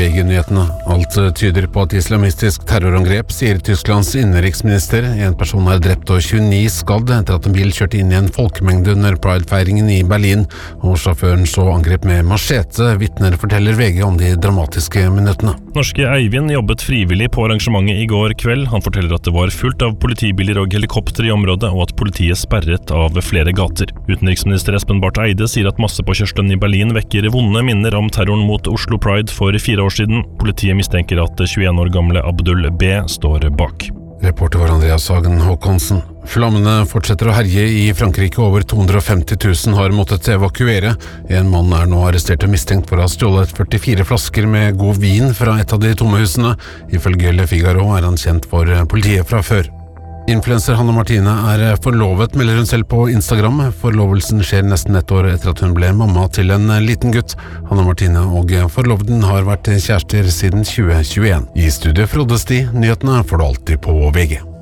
VG-nyhetene. Alt tyder på et islamistisk terrorangrep, sier Tysklands innenriksminister. En person er drept og 29 skadd etter at en bil kjørte inn i en folkemengde under Pride-feiringen i Berlin, og sjåføren så angrep med machete. Vitner forteller VG om de dramatiske minuttene. Norske Eivind jobbet frivillig på arrangementet i går kveld. Han forteller at det var fullt av politibiler og helikopter i området, og at politiet sperret av flere gater. Utenriksminister Espen Barth Eide sier at massepåkjørselen i Berlin vekker vonde minner om terroren mot Oslo Pride for 4 år siden. Politiet mistenker at 21 år gamle Abdul B. står bak. Reporter var Andreas Hagen Håkonsen. Flammene fortsetter å herje i Frankrike. Over 250 000 har måttet evakuere. En mann er nå arrestert og mistenkt for å ha stjålet 44 flasker med god vin fra et av de tomme husene. Ifølge Le Figaro er han kjent for politiet fra før. Influencer Hanne Martine er forlovet, melder hun selv på Instagram. Forlovelsen skjer nesten et år etter at hun ble mamma til en liten gutt. Hanne Martine og forloveden har vært kjærester siden 2021. I studiet Frode Sti, nyhetene får du alltid på VG.